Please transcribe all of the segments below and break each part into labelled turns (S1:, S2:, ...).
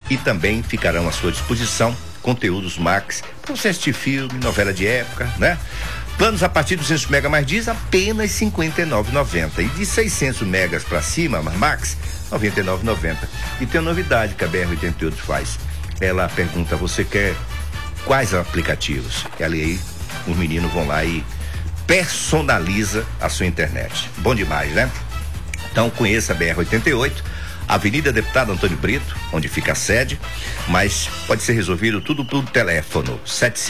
S1: e também ficarão à sua disposição conteúdos Max para você assistir filme, novela de época, né? Planos a partir de 200 mega mais diz apenas R$ 59,90 e de 600 megas para cima, Max, R$ 99,90. E tem uma novidade que a BR-88 faz. Ela pergunta: você quer quais aplicativos? E ali os meninos vão lá e personaliza a sua internet. Bom demais, né? Então conheça a BR-88, Avenida Deputado Antônio Brito, onde fica a sede, mas pode ser resolvido tudo por teléfono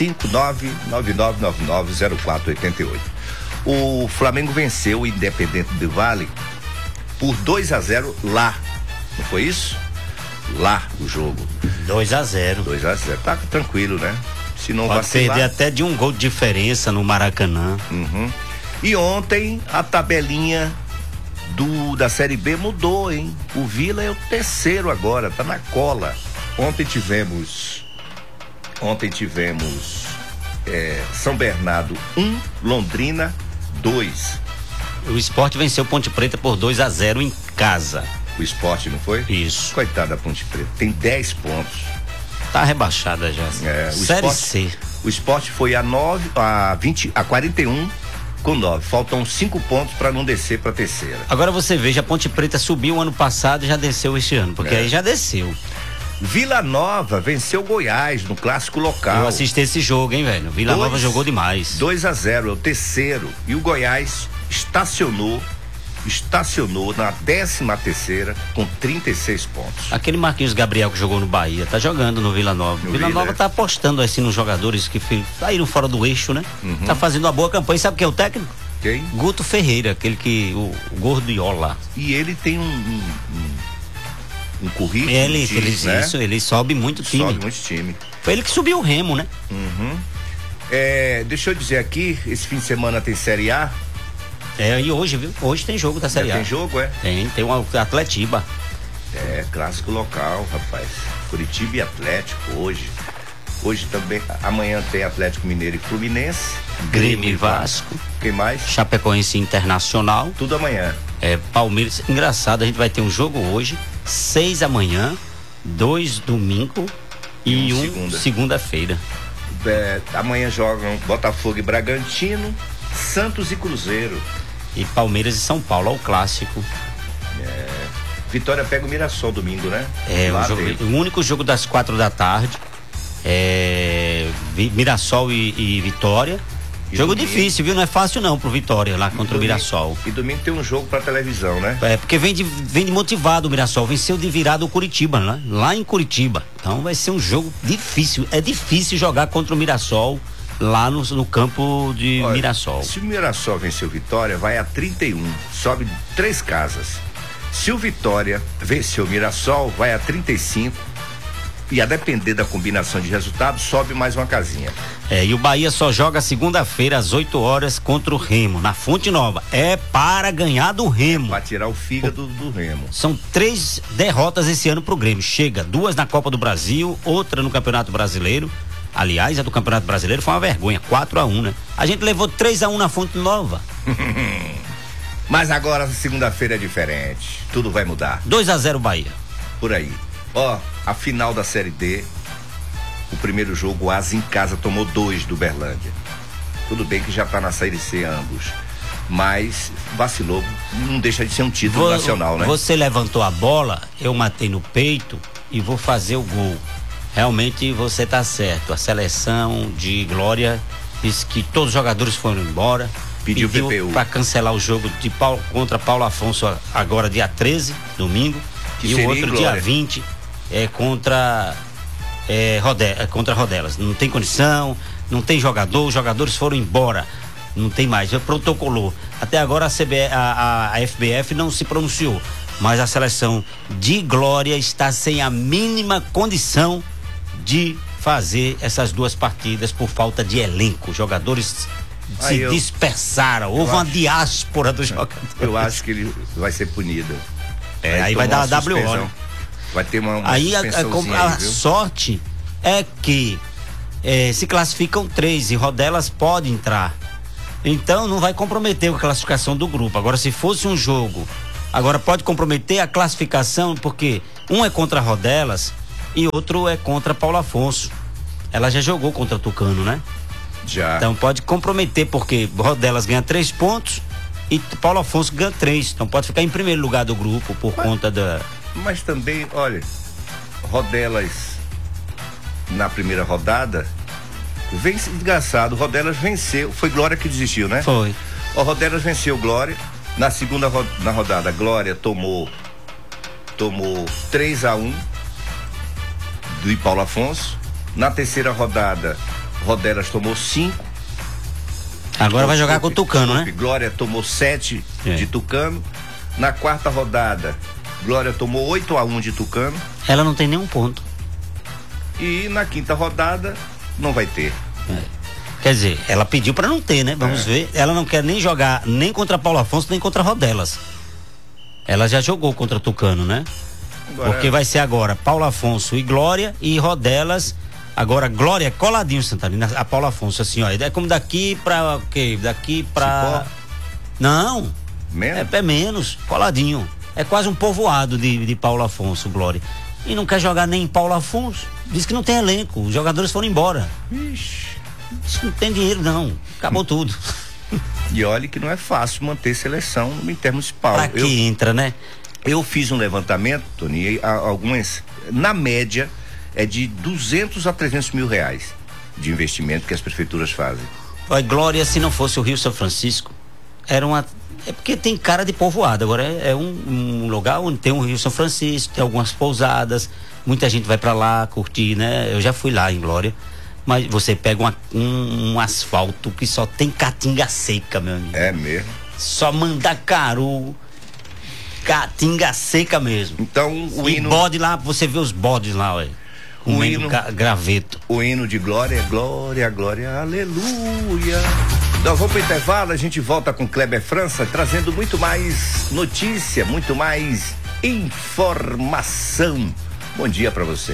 S1: 759-9999-0488. O Flamengo venceu o Independente do Vale por 2-0 lá, não foi isso? Lá o jogo.
S2: 2-0.
S1: Tá tranquilo, né? Se não
S2: pode
S1: vacilar,
S2: perder até de um gol de diferença no Maracanã.
S1: E ontem a tabelinha da Série B mudou, hein? O Vila é o terceiro agora, tá na cola. Ontem tivemos São Bernardo 1, Londrina 2.
S2: O Sport venceu Ponte Preta por 2-0 em casa.
S1: O Sport, não foi?
S2: Isso.
S1: Coitada da Ponte Preta, tem 10 pontos.
S2: Tá rebaixada já. Série C.
S1: O Sport foi a 41 com 9. Faltam 5 pontos para não descer para terceira.
S2: Agora você veja, a Ponte Preta subiu ano passado e já desceu este ano, porque aí já desceu.
S1: Vila Nova venceu Goiás no clássico local.
S2: Eu assisti esse jogo, hein, velho? Vila Nova jogou demais.
S1: 2-0, é o terceiro. E o Goiás estacionou na 13ª com 36 pontos.
S2: Aquele Marquinhos Gabriel que jogou no Bahia, tá jogando no Vila Nova. Vila Nova tá apostando assim nos jogadores que saíram fora do eixo, né? Tá fazendo uma boa campanha. Sabe quem é o técnico?
S1: Quem?
S2: Guto Ferreira, aquele que, o Gordiola.
S1: E ele tem um currículo.
S2: Ele sobe muito time. Foi ele que subiu o Remo, né?
S1: Deixa eu dizer aqui, esse fim de semana tem Série A.
S2: E hoje, viu? Hoje tem jogo da Série A.
S1: Tem jogo, é?
S2: Tem um Atletiba.
S1: Clássico local, rapaz. Curitiba e Atlético hoje. Hoje também, amanhã tem Atlético Mineiro e Fluminense.
S2: Grêmio e Vasco.
S1: Quem mais?
S2: Chapecoense Internacional.
S1: Tudo amanhã.
S2: Palmeiras. Engraçado, a gente vai ter um jogo hoje, 6 amanhã, 2 domingo e 1 segunda-feira.
S1: Amanhã jogam Botafogo e Bragantino, Santos e Cruzeiro.
S2: E Palmeiras e São Paulo, ao clássico.
S1: Vitória pega o Mirassol domingo, né?
S2: O único jogo das 4 da tarde. Mirassol e Vitória. Jogo domingo, difícil, viu? Não é fácil não pro Vitória lá contra o Mirassol.
S1: E domingo tem um jogo pra televisão, né?
S2: Porque vem de motivado o Mirassol. Venceu de virada o Curitiba, né? Lá em Curitiba. Então vai ser um jogo difícil. É difícil jogar contra o Mirassol lá no campo de Mirassol.
S1: Se o Mirassol vencer o Vitória, vai a 31. Sobe 3 casas. Se o Vitória vencer o Mirassol, vai a 35. E a depender da combinação de resultados, sobe mais uma casinha.
S2: E o Bahia só joga segunda-feira às 8 horas contra o Remo, na Fonte Nova. É para ganhar do Remo.
S1: Para tirar o fígado do Remo.
S2: São 3 derrotas esse ano pro Grêmio. Chega 2 na Copa do Brasil, outra no Campeonato Brasileiro. Aliás, a do Campeonato Brasileiro foi uma vergonha, 4-1, né? A gente levou 3-1 na Fonte Nova.
S1: Mas agora segunda-feira é diferente. Tudo vai mudar.
S2: 2-0 Bahia.
S1: Por aí. A final da Série D, o primeiro jogo, o Asa em casa tomou 2 do Uberlândia. Tudo bem que já tá na Série C ambos, mas vacilou, não deixa de ser um título nacional, né?
S2: Você levantou a bola, eu matei no peito e vou fazer o gol. Realmente você tá certo. A seleção de Glória disse que todos os jogadores foram embora.
S1: Pediu PPU
S2: para cancelar o jogo contra Paulo Afonso agora dia 13, domingo, e o outro dia 20 contra Rodelas. Não tem condição, não tem jogador, os jogadores foram embora, não tem mais, protocolou. Até agora a FBF não se pronunciou, mas a seleção de Glória está sem a mínima condição de fazer essas 2 partidas por falta de elenco. Jogadores se dispersaram, houve uma diáspora dos jogadores.
S1: Eu acho que ele vai ser punido.
S2: Aí vai dar a WO, né?
S1: Vai ter uma
S2: aí a sorte é que se classificam 3 e Rodelas pode entrar. Então não vai comprometer a classificação do grupo. Agora, se fosse um jogo, agora pode comprometer a classificação, porque um é contra Rodelas e outro é contra Paulo Afonso. Ela já jogou contra Tucano, né?
S1: Já.
S2: Então pode comprometer, porque Rodelas ganha 3 pontos e Paulo Afonso ganha 3. Então pode ficar em primeiro lugar do grupo por conta da...
S1: Mas também, olha, Rodelas na primeira rodada, engraçado, Rodelas venceu, foi Glória que desistiu, né?
S2: Foi.
S1: O Rodelas venceu Glória, na segunda rodada, Glória tomou 3-1 do Paulo Afonso, na terceira rodada, Rodelas tomou 5.
S2: Agora vai jogar com o Tucano, né?
S1: Glória tomou 7 de Tucano, na quarta rodada, Glória tomou 8-1 de Tucano.
S2: Ela não tem nenhum ponto.
S1: E na quinta rodada não vai ter.
S2: Quer dizer, ela pediu pra não ter, né? Vamos ver. Ela não quer nem jogar nem contra Paulo Afonso, nem contra Rodelas. Ela já jogou contra Tucano, né?
S1: Agora...
S2: Porque vai ser agora Paulo Afonso e Glória e Rodelas. Agora Glória é coladinho, Santarina. A Paulo Afonso, assim, ó. É como daqui pra o quê? Daqui pra...
S1: Cipó?
S2: Não.
S1: Menos?
S2: É menos, coladinho. É quase um povoado de Paulo Afonso, Glória. E não quer jogar nem em Paulo Afonso. Diz que não tem elenco. Os jogadores foram embora.
S1: Ixi.
S2: Diz que não tem dinheiro, não. Acabou tudo.
S1: E olha que não é fácil manter seleção no intermunicipal.
S2: Pra que entra, né?
S1: Eu fiz um levantamento, Tony, algumas, na média, é de 200 a 300 mil reais de investimento que as prefeituras fazem.
S2: Olha, Glória, se não fosse o Rio São Francisco, era uma... É porque tem cara de povoado. Agora é um lugar onde tem o Rio São Francisco, tem algumas pousadas, muita gente vai pra lá curtir, né? Eu já fui lá em Glória, mas você pega um asfalto que só tem caatinga seca, meu amigo.
S1: É mesmo?
S2: Só Mandacaru, caatinga seca mesmo.
S1: Então o
S2: e
S1: hino...
S2: bode lá, você vê os bodes lá, ué.
S1: O hino...
S2: graveto.
S1: O hino de Glória é Glória, Glória, Aleluia. Nós vamos pro intervalo, a gente volta com Kleber França, trazendo muito mais notícia, muito mais informação. Bom dia pra você.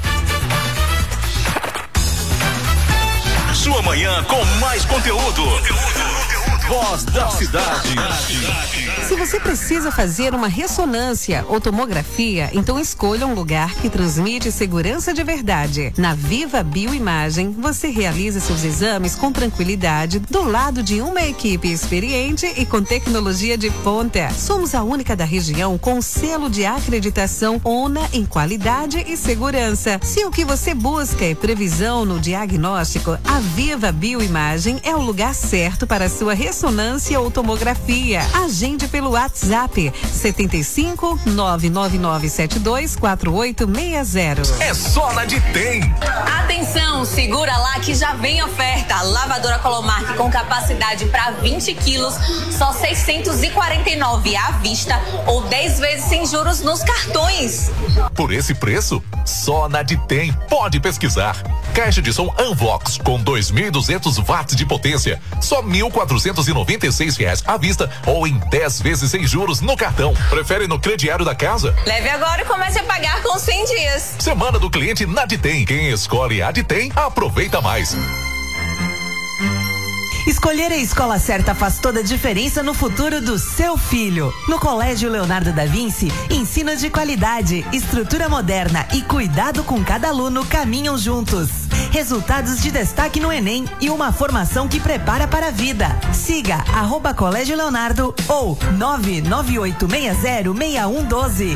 S3: Sua manhã com mais conteúdo. Voz da cidade.
S4: Se você precisa fazer uma ressonância ou tomografia, então escolha um lugar que transmite segurança de verdade. Na Viva Bioimagem, você realiza seus exames com tranquilidade, do lado de uma equipe experiente e com tecnologia de ponta. Somos a única da região com selo de acreditação ONA em qualidade e segurança. Se o que você busca é previsão no diagnóstico, a Viva Bioimagem é o lugar certo para a sua ressonância ou tomografia. Agende pelo WhatsApp 75 99972 4860.
S3: É só na de Tem.
S5: Atenção, segura lá que já vem oferta. Lavadora Colomark com capacidade para 20 quilos, só 649 à vista ou 10 vezes sem juros nos cartões.
S3: Por esse preço, só na de Tem. Pode pesquisar. Caixa de som Unvox com 2.200 watts de potência, só R$1.496 à vista ou em 10 vezes sem juros no cartão. Prefere no crediário da casa?
S5: Leve agora e comece a pagar com 100 dias.
S3: Semana do cliente na Adtem. Quem escolhe a Adtem, aproveita mais.
S6: Escolher a escola certa faz toda a diferença no futuro do seu filho. No Colégio Leonardo da Vinci, ensino de qualidade, estrutura moderna e cuidado com cada aluno caminham juntos. Resultados de destaque no Enem e uma formação que prepara para a vida. Siga @Colégio Leonardo ou 998606112.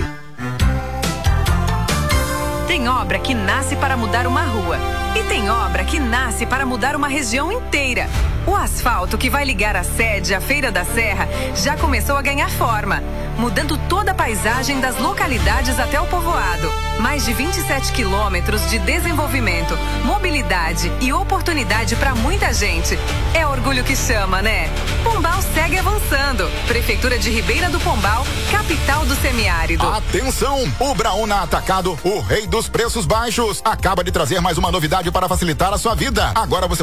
S4: Tem obra que nasce para mudar uma rua e tem obra que nasce para mudar uma região inteira. O asfalto que vai ligar a sede à Feira da Serra já começou a ganhar forma, mudando toda a paisagem das localidades até o povoado. Mais de 27 quilômetros de desenvolvimento, mobilidade e oportunidade para muita gente. É orgulho que chama, né? Pombal segue avançando. Prefeitura de Ribeira do Pombal, capital do semiárido.
S7: Atenção! O Brauna Atacado, o rei dos preços baixos, acaba de trazer mais uma novidade para facilitar a sua vida. Agora você